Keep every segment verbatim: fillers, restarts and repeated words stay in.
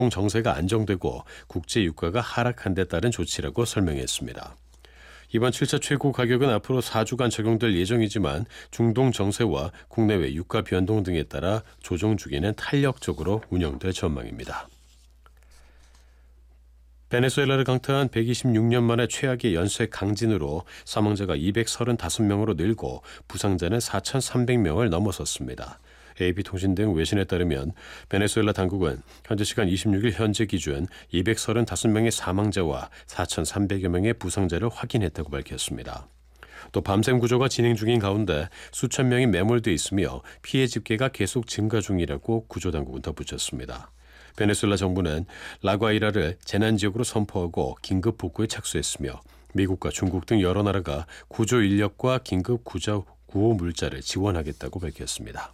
정세가 안정되고 국제 유가가 하락한 데 따른 조치라고 설명했습니다. 이번 칠 차 최고 가격은 앞으로 사 주간 적용될 예정이지만 중동 정세와 국내외 유가 변동 등에 따라 조정 주기는 탄력적으로 운영될 전망입니다. 베네수엘라를 강타한 백이십육 년 만에 최악의 연쇄 강진으로 사망자가 이백삼십오 명으로 늘고 부상자는 사천삼백 명을 넘어섰습니다. 에이피통신 등 외신에 따르면 베네수엘라 당국은 현지 시간 이십육 일 현재 기준 이백삼십오 명의 사망자와 사천삼백여 명의 부상자를 확인했다고 밝혔습니다. 또 밤샘 구조가 진행 중인 가운데 수천 명이 매몰돼 있으며 피해 집계가 계속 증가 중이라고 구조당국은 덧붙였습니다. 베네수엘라 정부는 라과이라를 재난지역으로 선포하고 긴급 복구에 착수했으며 미국과 중국 등 여러 나라가 구조 인력과 긴급 구조 구호 물자를 지원하겠다고 밝혔습니다.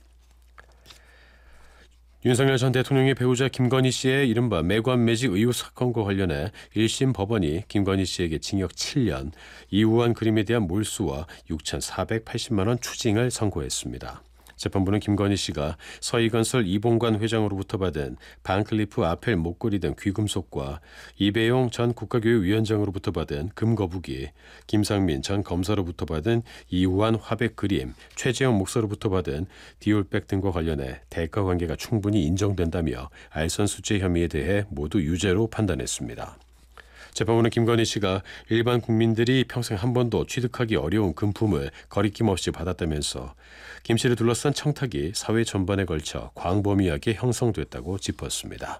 윤석열 전 대통령의 배우자 김건희 씨의 이른바 매관매직 의혹 사건과 관련해 일 심 법원이 김건희 씨에게 징역 칠 년, 이우한 그림에 대한 몰수와 육천사백팔십만 원 추징을 선고했습니다. 재판부는 김건희 씨가 서희건설 이봉관 회장으로부터 받은 반클리프 아펠 목걸이 등 귀금속과 이배용 전 국가교육위원장으로부터 받은 금거북이, 김상민 전 검사로부터 받은 이우한 화백 그림, 최재형 목사로부터 받은 디올백 등과 관련해 대가 관계가 충분히 인정된다며 알선수재 혐의에 대해 모두 유죄로 판단했습니다. 재판부는 김건희 씨가 일반 국민들이 평생 한 번도 취득하기 어려운 금품을 거리낌 없이 받았다면서 김 씨를 둘러싼 청탁이 사회 전반에 걸쳐 광범위하게 형성됐다고 짚었습니다.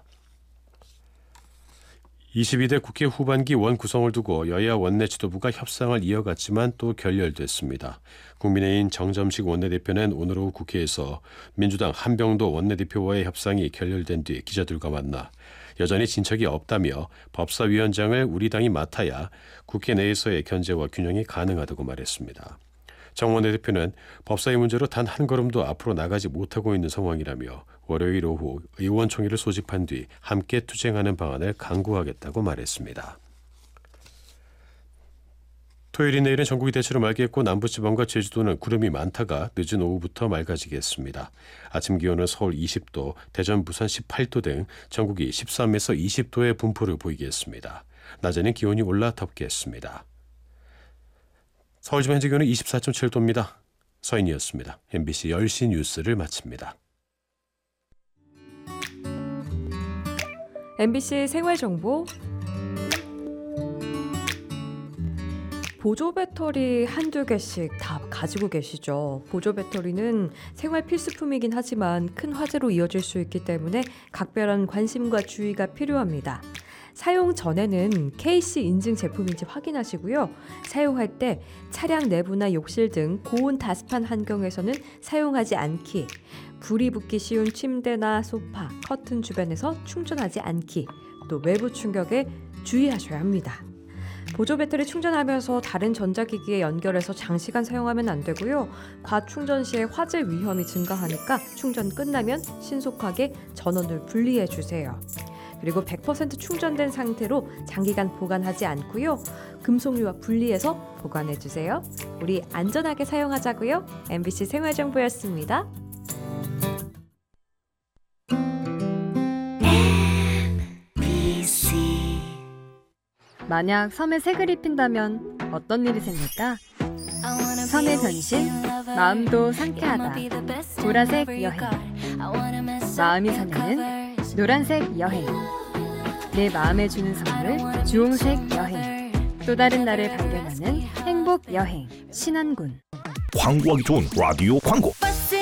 이십이 대 국회 후반기 원 구성을 두고 여야 원내 지도부가 협상을 이어갔지만 또 결렬됐습니다. 국민의힘 정점식 원내대표는 오늘 오후 국회에서 민주당 한병도 원내대표와의 협상이 결렬된 뒤 기자들과 만나 여전히 진척이 없다며 법사위원장을 우리 당이 맡아야 국회 내에서의 견제와 균형이 가능하다고 말했습니다. 정 원내대표는 법사위 문제로 단 한 걸음도 앞으로 나가지 못하고 있는 상황이라며 월요일 오후 의원총회를 소집한 뒤 함께 투쟁하는 방안을 강구하겠다고 말했습니다. 토요일인 내일은 전국이 대체로 맑겠고 남부지방과 제주도는 구름이 많다가 늦은 오후부터 맑아지겠습니다. 아침 기온은 서울 이십 도, 대전, 부산 십팔 도 등 전국이 십삼에서 이십 도의 분포를 보이겠습니다. 낮에는 기온이 올라 덥겠습니다. 서울 지금 현재 기온은 이십사 점 칠 도입니다. 서인이었습니다. 엠비씨 열 시 뉴스를 마칩니다. 엠비씨 생활정보 보조 배터리 한두 개씩 다 가지고 계시죠. 보조 배터리는 생활 필수품이긴 하지만 큰 화재로 이어질 수 있기 때문에 각별한 관심과 주의가 필요합니다. 사용 전에는 케이씨 인증 제품인지 확인하시고요. 사용할 때 차량 내부나 욕실 등 고온 다습한 환경에서는 사용하지 않기, 불이 붙기 쉬운 침대나 소파, 커튼 주변에서 충전하지 않기, 또 외부 충격에 주의하셔야 합니다. 보조 배터리 충전하면서 다른 전자기기에 연결해서 장시간 사용하면 안 되고요. 과충전 시에 화재 위험이 증가하니까 충전 끝나면 신속하게 전원을 분리해 주세요. 그리고 백 퍼센트 충전된 상태로 장기간 보관하지 않고요. 금속류와 분리해서 보관해 주세요. 우리 안전하게 사용하자고요. 엠비씨 생활정보였습니다. 만약 섬에 색을 입힌다면 어떤 일이 생길까? 섬의 변신, 마음도 상쾌하다. 보라색 여행. 마음이 설레는 노란색 여행. 내 마음에 주는 선물, 주홍색 여행. 또 다른 나를 발견하는 행복 여행. 신안군. 광고하기 좋은 라디오 광고.